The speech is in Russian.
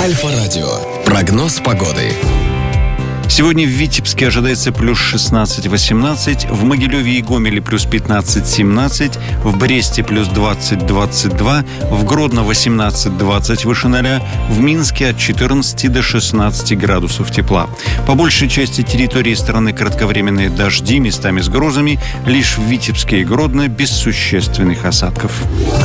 Альфа-радио. Прогноз погоды. Сегодня в Витебске ожидается плюс 16-18, в Могилеве и Гомеле плюс 15-17, в Бресте плюс 20-22, в Гродно 18-20 выше 0, в Минске от 14 до 16 градусов тепла. По большей части территории страны кратковременные дожди, местами с грозами, лишь в Витебске и Гродно без существенных осадков.